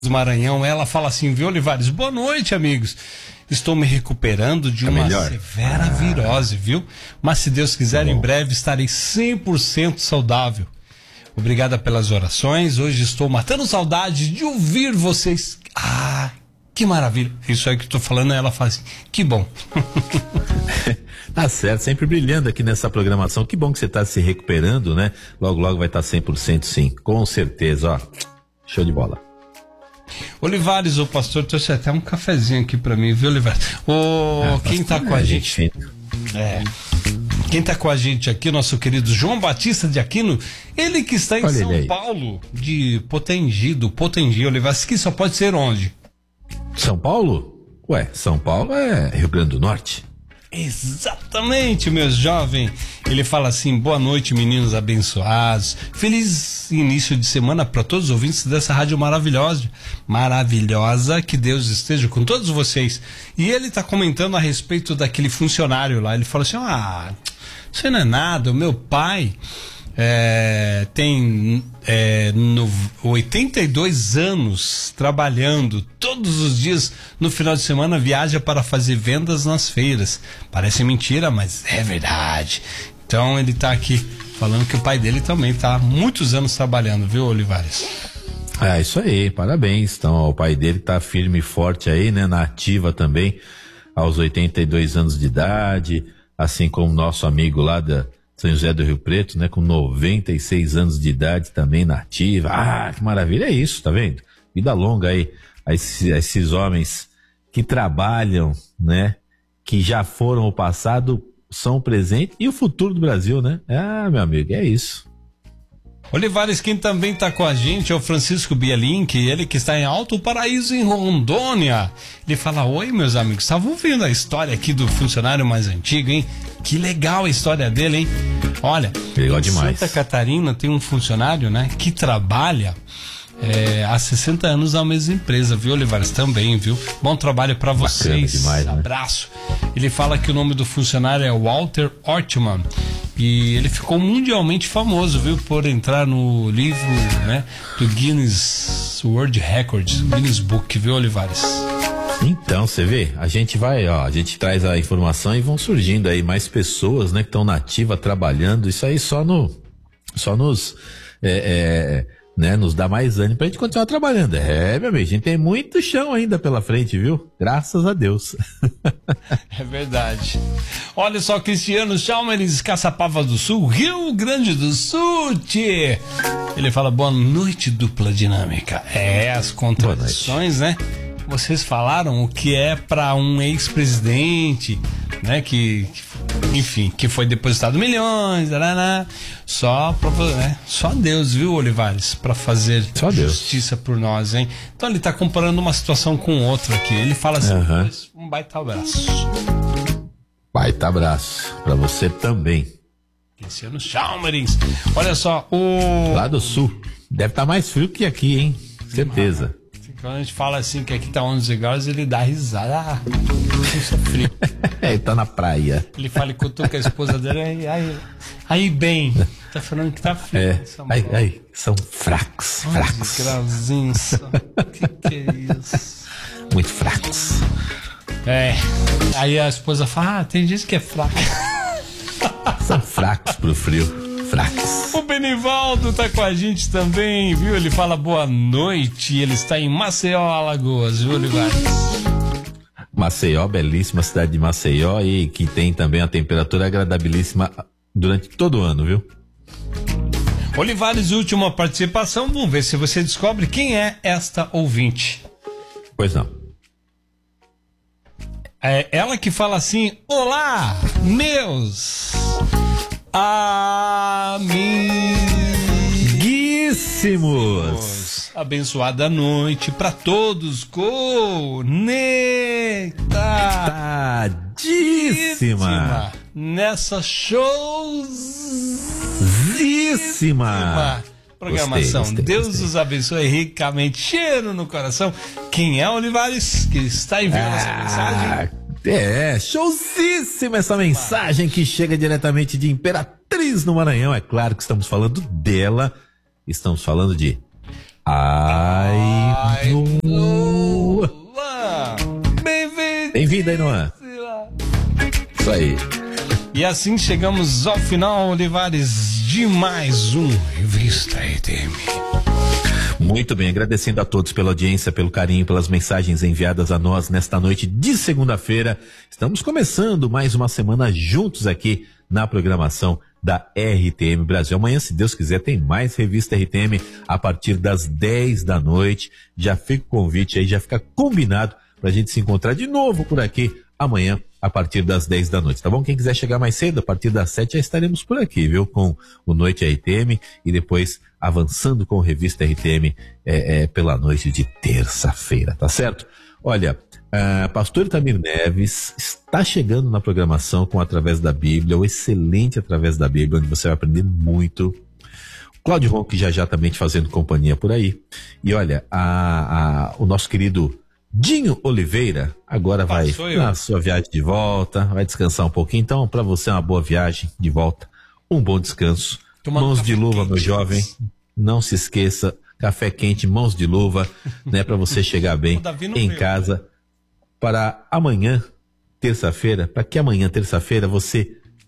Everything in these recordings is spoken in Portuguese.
Maranhão. Ela fala assim, viu, Olivares? Boa noite, amigos. Estou me recuperando de uma severa virose, viu? Mas se Deus quiser, em breve estarei 100% saudável. Obrigada pelas orações. Hoje estou matando saudade de ouvir vocês. Que maravilha. Isso aí que eu tô falando, ela fala assim, que bom. Tá certo, sempre brilhando aqui nessa programação. Que bom que você tá se recuperando, né? Logo, logo vai estar 100% sim, com certeza, ó. Show de bola. Olivares, o pastor trouxe até um cafezinho aqui pra mim, viu, Olivares? Quem tá com a gente? Quem tá com a gente aqui, nosso querido João Batista de Aquino, ele que está em São Paulo, de Potengi, Olivares, que só pode ser onde? São Paulo? Ué, São Paulo é Rio Grande do Norte. Exatamente, meu jovem. Ele fala assim, boa noite, meninos abençoados. Feliz início de semana para todos os ouvintes dessa rádio maravilhosa, que Deus esteja com todos vocês. E ele tá comentando a respeito daquele funcionário lá. Ele fala assim, isso não é nada, o meu pai tem 82 anos trabalhando todos os dias, no final de semana viaja para fazer vendas nas feiras. Parece mentira, mas é verdade. Então ele tá aqui falando que o pai dele também tá há muitos anos trabalhando, viu, Olivares? Isso aí, parabéns. Então, o pai dele tá firme e forte aí, né, na ativa também, aos 82 anos de idade, assim como nosso amigo lá da São José do Rio Preto, né, com 96 anos de idade também na ativa. Que maravilha, é isso, tá vendo? Vida longa aí, a esses homens que trabalham, né, que já foram o passado, são o presente e o futuro do Brasil, né? Meu amigo, é isso. Olivares, quem também está com a gente é o Francisco Bielink, ele que está em Alto Paraíso, em Rondônia. Ele fala, oi, meus amigos, estava ouvindo a história aqui do funcionário mais antigo, hein? Que legal a história dele, hein? Olha, legal em demais. Santa Catarina tem um funcionário, né, que trabalha há 60 anos na mesma empresa, viu, Olivares? Também, viu? Bom trabalho para vocês. Demais, né? Abraço. Ele fala que o nome do funcionário é Walter Ortman. E ele ficou mundialmente famoso, viu? Por entrar no livro, né, do Guinness World Records, Guinness Book, viu, Olivares? Então, você vê, a gente traz a informação e vão surgindo aí mais pessoas, né, que estão na ativa trabalhando. Isso aí só nos né, nos dá mais ânimo pra gente continuar trabalhando. Meu amigo, a gente tem muito chão ainda pela frente, viu? Graças a Deus. É verdade. Olha só, Cristiano Chalmers, Caçapava do Sul, Rio Grande do Sul, tchê. Ele fala, boa noite, dupla dinâmica. As contradições, né? Vocês falaram o que é para um ex-presidente, né, que foi depositado milhões, só Deus, viu, Olivares, para fazer justiça por nós, hein? Então ele tá comparando uma situação com outra aqui. Ele fala assim, um baita abraço. Baita abraço para você também. Cristiano Chalmers. Olha só, lá do sul deve estar mais frio que aqui, hein? Certeza. Quando a gente fala assim que aqui tá 11 graus, ele dá risada. Isso é frio. Ele tá na praia. Ele fala que eu tô com a esposa dele, aí bem, tá falando que tá frio. Aí, são fracos. 11 grauzinhos. Que é isso? Muito fracos. Aí a esposa fala, tem gente que é fraca. São fracos pro frio. Fracos. O Benivaldo tá com a gente também, viu? Ele fala boa noite, ele está em Maceió, Alagoas, viu, Olivares? Maceió, belíssima cidade de Maceió, e que tem também a temperatura agradabilíssima durante todo o ano, viu? Olivares, última participação, vamos ver se você descobre quem é esta ouvinte. Pois não. É ela que fala assim, olá, meus amiguíssimos, abençoada noite pra todos, conectadíssima nessa showzíssima programação. Gostei. Deus os abençoe ricamente, cheiro no coração. Quem é, Olivares, que está enviando essa mensagem? Showzíssima essa mensagem que chega diretamente de Imperatriz no Maranhão. É claro que estamos falando dela. Estamos falando de Bem-vindo aí, Noan. Isso aí. E assim chegamos ao final, Olivares, de mais um Revista RTM. Muito bem, agradecendo a todos pela audiência, pelo carinho, pelas mensagens enviadas a nós nesta noite de segunda-feira. Estamos começando mais uma semana juntos aqui na programação da RTM Brasil. Amanhã, se Deus quiser, tem mais Revista RTM a partir das 10 da noite. Já fica o convite aí, já fica combinado pra gente se encontrar de novo por aqui amanhã a partir das 10 da noite, tá bom? Quem quiser chegar mais cedo, a partir das 7 já estaremos por aqui, viu? Com o Noite RTM e depois avançando com a Revista RTM pela noite de terça-feira, tá certo? Olha, Pastor Itamir Neves está chegando na programação com Através da Bíblia, o excelente Através da Bíblia, onde você vai aprender muito. Cláudio Ronque já também te fazendo companhia por aí. E olha, o nosso querido Dinho Oliveira agora vai na sua viagem de volta, vai descansar um pouquinho. Então, para você, uma boa viagem de volta, um bom descanso. Mãos de luva, meu jovem. Não se esqueça, café quente, mãos de luva, né, para você chegar bem em casa para amanhã, terça-feira, para que amanhã, terça-feira, você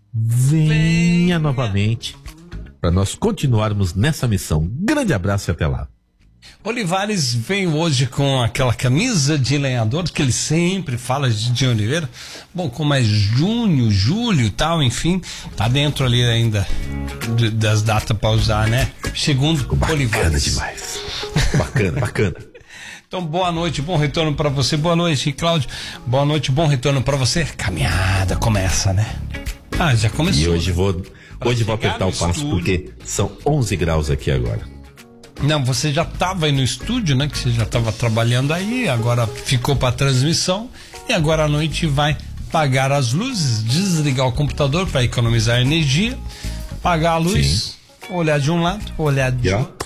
venha novamente para nós continuarmos nessa missão. Grande abraço e até lá. Olivares vem hoje com aquela camisa de lenhador que ele sempre fala de Oliveira. Bom, como é junho, julho e tal, enfim, tá dentro ali ainda das datas para usar, né? Segundo Olivares. Bacana demais. Bacana. Então, boa noite, bom retorno para você. Boa noite, Cláudio. Boa noite, bom retorno para você. Caminhada começa, né? Já começou. E hoje vou apertar o passo porque são 11 graus aqui agora. Não, você já estava aí no estúdio, né? Que você já estava trabalhando aí, agora ficou para transmissão e agora à noite vai apagar as luzes, desligar o computador para economizar energia, apagar a luz, olhar de um lado, olhar de outro.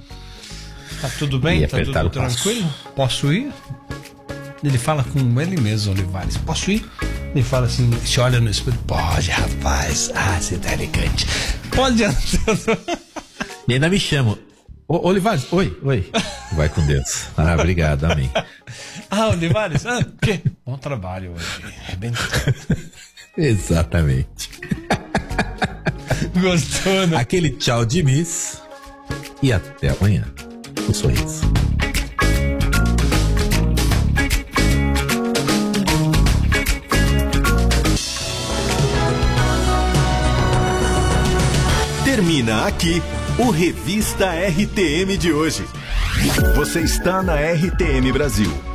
Tá tudo bem? Tá tudo tranquilo? Posso ir? Ele fala com ele mesmo, Olivares. Posso ir? Ele fala assim, se olha no espelho, pode, rapaz. Você tá elegante. Pode. E ainda me chamo. Olivares, oi. Vai com Deus. Obrigado, amém. Olivares, o quê? Bom trabalho hoje. Exatamente. Gostou, né? Aquele tchau de Miss e até amanhã. Um sorriso. Termina aqui o Revista RTM de hoje. Você está na RTM Brasil.